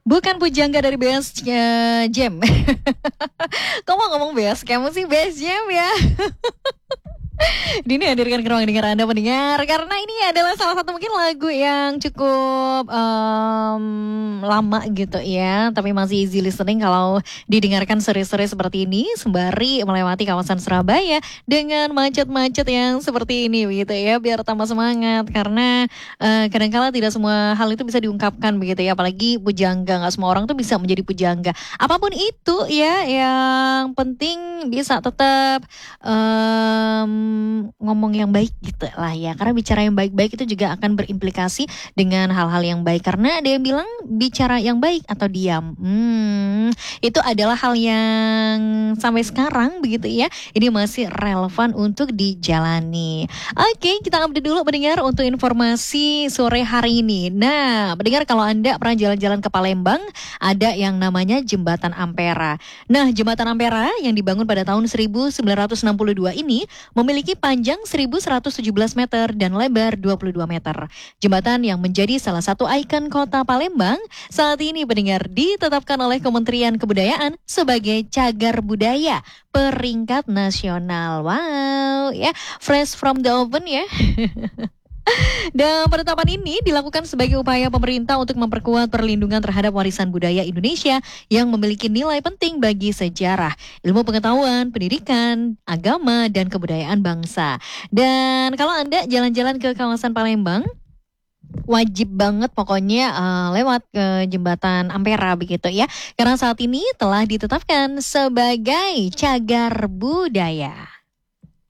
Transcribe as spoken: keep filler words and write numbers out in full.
Bukan pujangga dari Base uh, Jam. Kamu ngomong Base, kamu sih Base Jam ya. Dini hadirkan ke ruang dengar Anda pendengar, karena ini adalah salah satu mungkin lagu yang cukup um, lama gitu ya, tapi masih easy listening kalau didengarkan sore-sore seperti ini sembari melewati kawasan Surabaya dengan macet-macet yang seperti ini begitu ya, biar tambah semangat karena uh, kadang-kala tidak semua hal itu bisa diungkapkan begitu ya, apalagi pujangga, nggak semua orang tuh bisa menjadi pujangga. Apapun itu ya, yang penting bisa tetap um, ngomong yang baik gitu lah ya, karena bicara yang baik-baik itu juga akan berimplikasi dengan hal-hal yang baik, karena ada yang bilang bicara yang baik atau diam hmm, itu adalah hal yang sampai sekarang begitu ya, ini masih relevan untuk dijalani. Oke, kita update dulu pendengar untuk informasi sore hari ini. Nah pendengar, kalau Anda pernah jalan-jalan ke Palembang, ada yang namanya Jembatan Ampera. Nah Jembatan Ampera yang dibangun pada tahun seribu sembilan ratus enam puluh dua ini memiliki panjang seribu seratus tujuh belas meter dan lebar dua puluh dua meter. Jembatan yang menjadi salah satu ikon kota Palembang saat ini pendengar ditetapkan oleh Kementerian Kebudayaan sebagai cagar budaya peringkat nasional. Wow, ya, fresh from the oven ya. Dan penetapan ini dilakukan sebagai upaya pemerintah untuk memperkuat perlindungan terhadap warisan budaya Indonesia yang memiliki nilai penting bagi sejarah, ilmu pengetahuan, pendidikan, agama, dan kebudayaan bangsa. Dan kalau Anda jalan-jalan ke kawasan Palembang, wajib banget pokoknya uh, lewat ke Jembatan Ampera begitu ya, karena saat ini telah ditetapkan sebagai cagar budaya.